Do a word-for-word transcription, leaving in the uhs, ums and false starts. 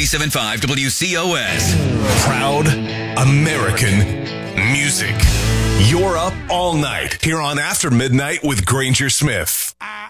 ninety-seven point five W C O S. Proud American music. You're up all night here on After Midnight with Granger Smith.